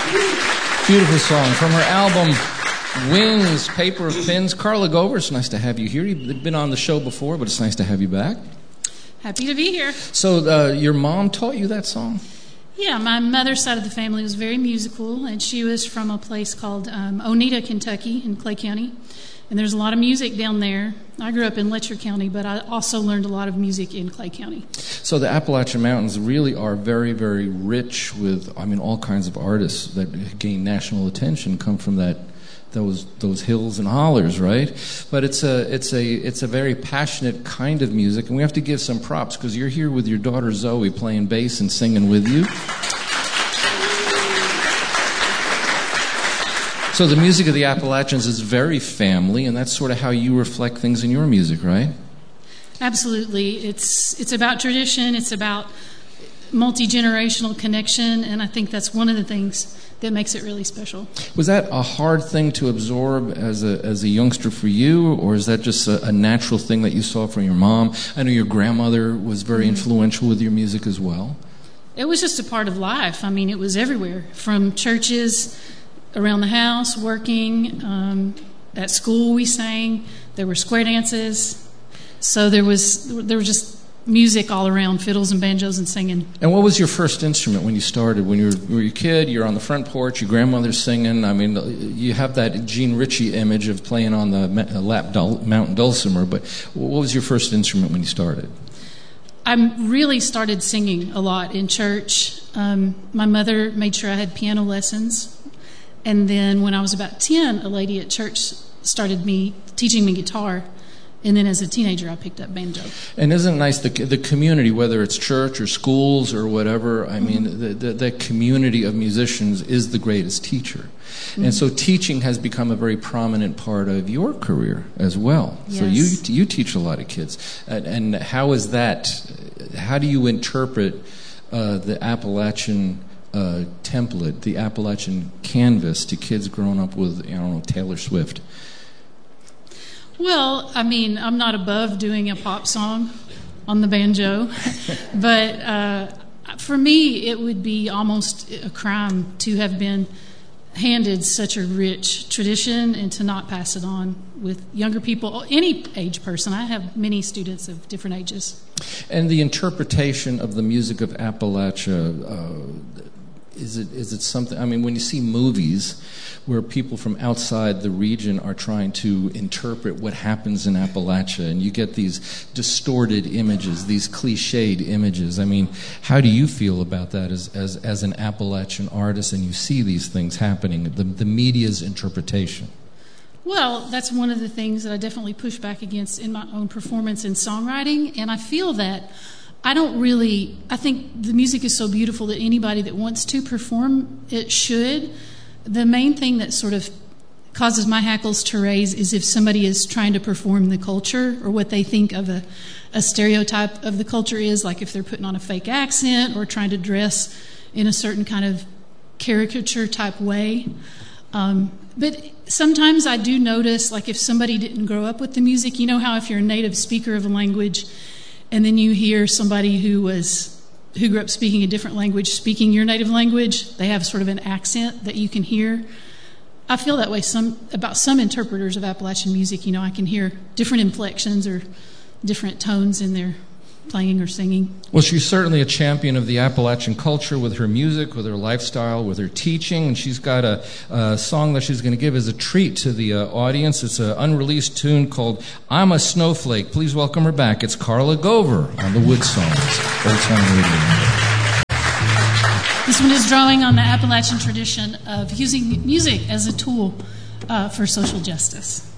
Beautiful song from her album Wings, Paper of Pins. Carla Gover, it's nice to have you here. You've been on the show before, but it's nice to have you back. Happy to be here. So your mom taught you that song? Yeah, my mother's side of the family was very musical, and she was from a place called Oneida, Kentucky, in Clay County. And there's a lot of music down there. I grew up in Letcher County, but I also learned a lot of music in Clay County. So the Appalachian Mountains really are very, very rich with, all kinds of artists that gain national attention come from those hills and hollers, right? But it's a very passionate kind of music, and we have to give some props because you're here with your daughter Zoe playing bass and singing with you. So the music of the Appalachians is very family, and that's sort of how you reflect things in your music, right? Absolutely. It's about tradition. It's about multi-generational connection, and I think that's one of the things that makes it really special. Was that a hard thing to absorb as a youngster for you, or is that just a natural thing that you saw from your mom? I know your grandmother was very influential with your music as well. It was just a part of life. It was everywhere, from churches, around the house, working, at school we sang, there were square dances, so there was just music all around, fiddles and banjos and singing. And what was your first instrument when you started? When you were a kid, you're on the front porch, your grandmother's singing. You have that Gene Ritchie image of playing on the mountain dulcimer, but what was your first instrument when you started? I really started singing a lot in church. My mother made sure I had piano lessons. And then when I was about 10, a lady at church started teaching me guitar. And then as a teenager, I picked up banjo. And isn't it nice, the community, whether it's church or schools or whatever, the community of musicians is the greatest teacher. Mm-hmm. And so teaching has become a very prominent part of your career as well. Yes. So you teach a lot of kids. And how is that, how do you interpret the Appalachian template, the Appalachian canvas to kids growing up with, Taylor Swift? Well, I'm not above doing a pop song on the banjo, but for me, it would be almost a crime to have been handed such a rich tradition and to not pass it on with younger people, any age person. I have many students of different ages. And the interpretation of the music of Appalachia, is it something, when you see movies where people from outside the region are trying to interpret what happens in Appalachia, and you get these distorted images, these cliched images, how do you feel about that as an Appalachian artist, and you see these things happening, the media's interpretation? Well, that's one of the things that I definitely push back against in my own performance in songwriting, and I feel that I think the music is so beautiful that anybody that wants to perform it should. The main thing that sort of causes my hackles to raise is if somebody is trying to perform the culture or what they think of a stereotype of the culture is, like if they're putting on a fake accent or trying to dress in a certain kind of caricature type way. But sometimes I do notice, like if somebody didn't grow up with the music, how if you're a native speaker of a language and then you hear somebody who grew up speaking a different language speaking your native language, they have sort of an accent that you can hear. I feel that way about some interpreters of Appalachian music. I can hear different inflections or different tones in their playing or singing. Well, she's certainly a champion of the Appalachian culture with her music, with her lifestyle, with her teaching, and she's got a song that she's going to give as a treat to the audience. It's an unreleased tune called I'm a Snowflake. Please welcome her back. It's Carla Gover on the Wood Songs, Old Time Radio. This one is drawing on the Appalachian tradition of using music as a tool for social justice.